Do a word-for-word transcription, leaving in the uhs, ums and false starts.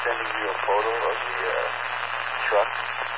sending you a photo of the uh, truck?